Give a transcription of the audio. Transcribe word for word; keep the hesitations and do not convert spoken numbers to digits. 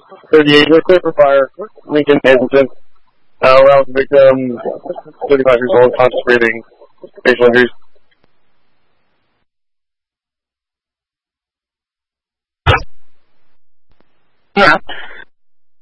thirty-eight, we're clear for fire. Lincoln, Hazleton. Uh, around the victim, thirty-five years old, conscious breathing, facial injuries.